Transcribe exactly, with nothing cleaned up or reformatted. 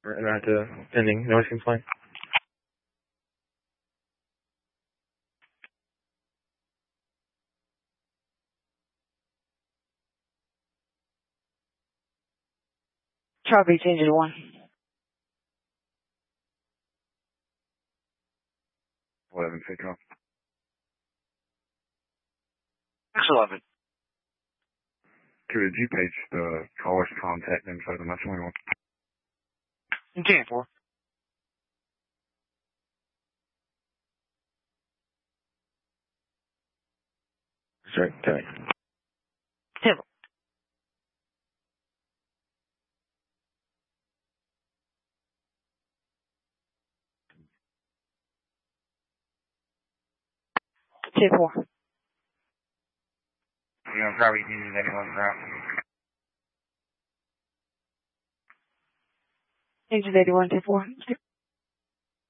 Right to pending noise complaint. Strawberry change to one. eleven, take off. six eleven. Could you page the caller's contact info to my twenty-one? ten four. Sorry, Tony. ten. ten four. You know, probably using anyone route. Engine eighty-one, ten four.